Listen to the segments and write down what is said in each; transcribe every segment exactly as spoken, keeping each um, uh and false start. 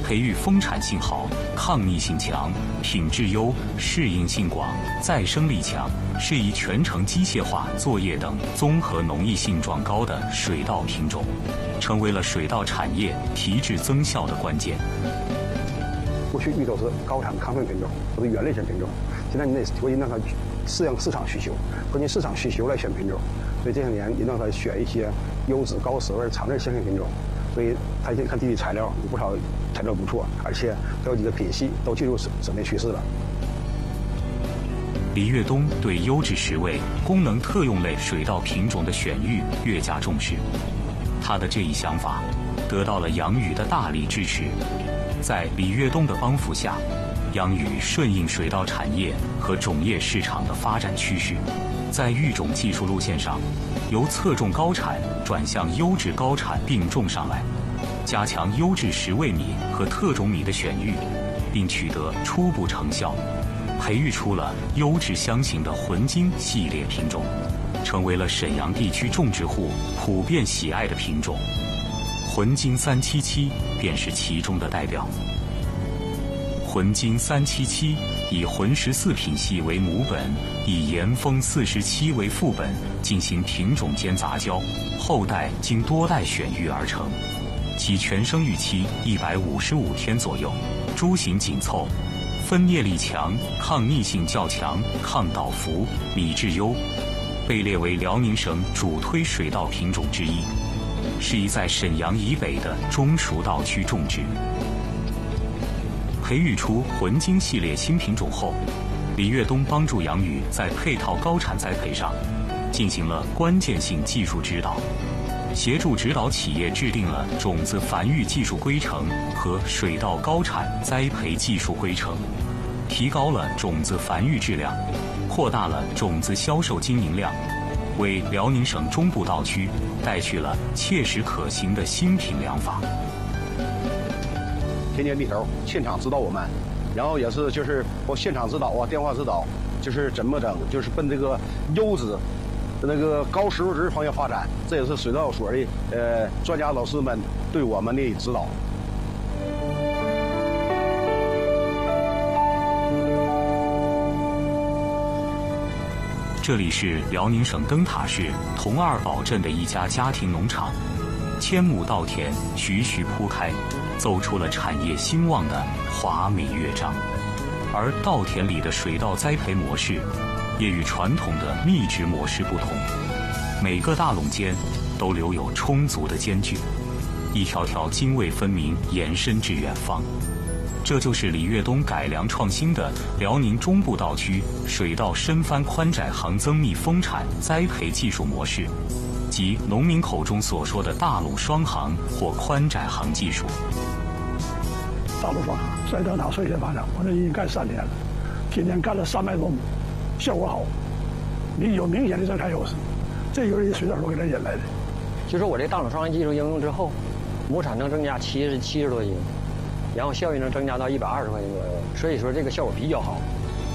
培育丰产性好、抗逆性强、品质优、适应性广、再生力强，适宜全程机械化作业等综合农艺性状高的水稻品种，成为了水稻产业提质增效的关键。 过去育都是高产抗病品种，都是原类型品种，现在你得会引导它适应市场需求，根据市场需求来选品种。所以这些年引导它选一些优质高食味、长叶香型品种。所以它现在看地里材料有不少材料不错，而且还有几个品系都进入省省内趋势了。 李岳东对优质实味、功能特用类水稻品种的选育越加重视，他的这一想法得到了杨宇的大力支持。在李岳东的帮扶下，杨宇顺应水稻产业和种业市场的发展趋势，在育种技术路线上，由侧重高产转向优质高产并重上来，加强优质实味米和特种米的选育，并取得初步成效，培育出了优质香型的混精系列品种，成为了沈阳地区种植户普遍喜爱的品种。混精三七七便是其中的代表。混精三七七以混十四品系为母本，以盐丰四十七为副本，进行品种间杂交，后代经多代选育而成。其全生育期一百五十五天左右，株型紧凑，分蘖力强，抗逆性较强，抗倒伏，米质优，被列为辽宁省主推水稻品种之一，适宜在沈阳以北的中熟稻区种植。培育出混精系列新品种后，李岳东帮助杨宇在配套高产栽培上进行了关键性技术指导，协助指导企业制定了种子繁育技术规程和水稻高产栽培技术规程，提高了种子繁育质量，扩大了种子销售经营量，为辽宁省中部稻区带去了切实可行的新品良法。 天天地头现场指导我们，然后也是就是我现场指导啊，电话指导，就是怎么整，就是奔这个优质那个高实物质方向发展，这也是水稻所的呃专家老师们对我们的指导。 这里是辽宁省灯塔市同二堡镇的一家家庭农场，千亩稻田徐徐铺开，奏出了产业兴旺的华美乐章。而稻田里的水稻栽培模式也与传统的密植模式不同，每个大垄间都留有充足的间距，一条条泾渭分明延伸至远方。这就是李岳东改良创新的辽宁中部稻区水稻深翻宽窄行增密丰产栽培技术模式，即农民口中所说的大垄双行或宽窄行技术。 大垄双行在灯塔率先发展，我这已经干三年了，今年干了三百多亩，效果好，你有明显的增产优势，这就是水稻所给它引来的。 就说我这大垄双行技术应用之后，亩产能增加七十七十多斤。然后效益能增加到一百二十块钱左右，所以说这个效果比较好。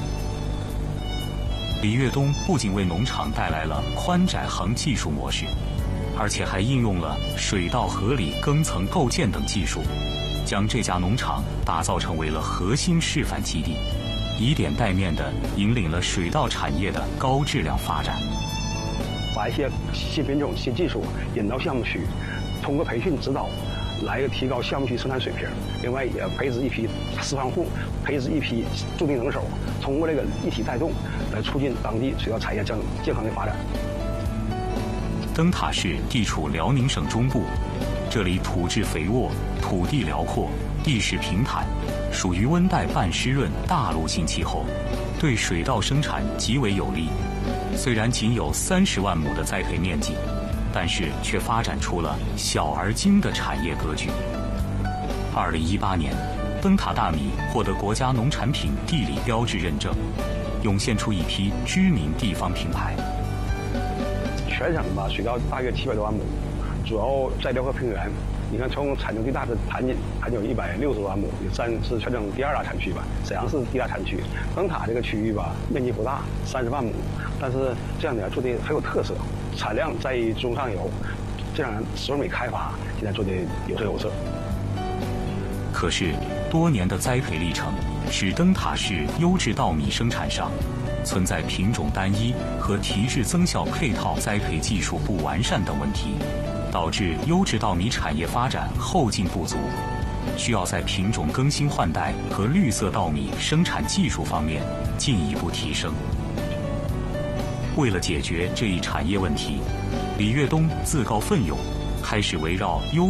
李岳东不仅为农场带来了宽窄行技术模式，而且还应用了水稻合理耕层构建等技术，将这家农场打造成为了核心示范基地，以点带面地引领了水稻产业的高质量发展。 把一些新品种、新技术引到项目区，通过培训指导来提高项目区生产水平，另外也培植一批释放户，培植一批驻地能手，通过这个一体带动，来促进当地水稻产业健健康的发展。 灯塔市地处辽宁省中部，这里土质肥沃，土地辽阔，地势平坦，属于温带半湿润大陆性气候，对水稻生产极为有利。虽然仅有三十万亩的栽培面积，但是却发展出了小而精的产业格局。二零一八年，灯塔大米获得国家农产品地理标志认证，涌现出一批知名地方品牌。 全省吧，水稻大约七百多万亩，主要在辽河平原。你看，从产能最大的盘锦，盘锦有一百六十万亩，也算是全省第二大产区吧。沈阳市第一大产区。灯塔这个区域吧，面积不大，三十万亩，但是这两年做的很有特色，产量在于中上游，这两年石蕊米开发现在做的有声有色。 可是，多年的栽培历程使灯塔市优质稻米生产上存在品种单一和提质增效配套栽培技术不完善等问题，导致优质稻米产业发展后劲不足，需要在品种更新换代和绿色稻米生产技术方面进一步提升。为了解决这一产业问题，李跃东自告奋勇，开始围绕优